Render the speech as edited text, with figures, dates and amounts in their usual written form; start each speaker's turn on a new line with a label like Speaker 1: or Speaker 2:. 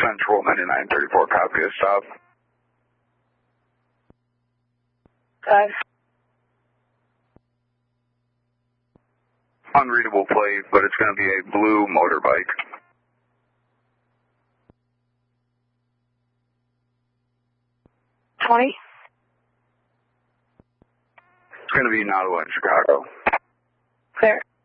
Speaker 1: Central 9934, copy a stop.
Speaker 2: 5.
Speaker 1: Unreadable plate, but it's going to be a blue motorbike.
Speaker 2: $20.
Speaker 1: It's going to be in Ottawa and Chicago.
Speaker 2: Clear.